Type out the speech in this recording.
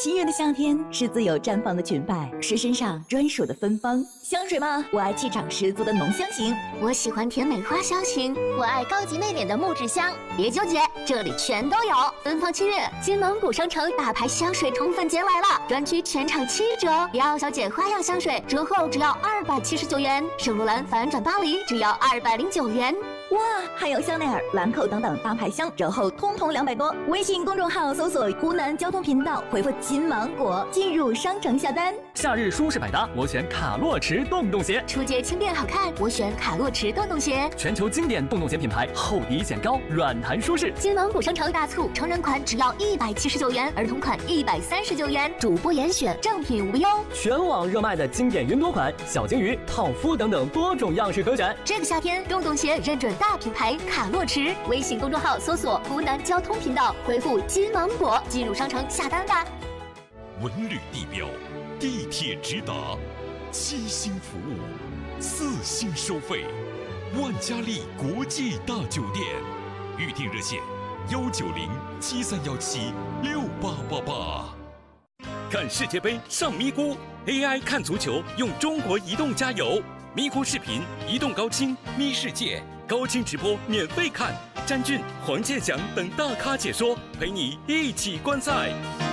7月的夏天是自由绽放的裙摆，是身上专属的芬芳。香水吗？我爱气场十足的浓香型。 我喜欢甜美花香型。 我爱高级内敛的木质香。 别纠结，这里全都有。奔放7月，金芒谷商城大牌香水宠粉节来了，专区全场7折。李小姐花样香水折后只要279元，圣罗兰反转巴黎只要209元。 哇，还有香奈儿、兰蔻等等大牌香折后通通200多。微信公众号搜索湖南交通频道，回复金芒果进入商城下单。 夏日舒适百搭，我选卡洛驰洞洞鞋。 出街轻便好看，我选卡洛驰洞洞鞋。 全球经典洞洞鞋品牌，厚底显高，软弹舒适。 金芒谷商城大促，成人款只要179元，儿童款139元，主播严选，正品无忧。 全网热卖的经典云朵款、小金鱼、套夫等等多种样式可选。 这个夏天，洞洞鞋认准大品牌卡洛驰。微信公众号搜索湖南交通频道，回复金芒果进入商城下单吧。 文旅地标，地铁直达，7星服务，4星收费，万家丽国际大酒店，预订热线19073176888。 看世界杯上咪咕 ，AI 看足球用中国移动加油，咪咕视频、移动高清咪世界高清直播免费看，詹俊、黄健翔等大咖解说，陪你一起观赛。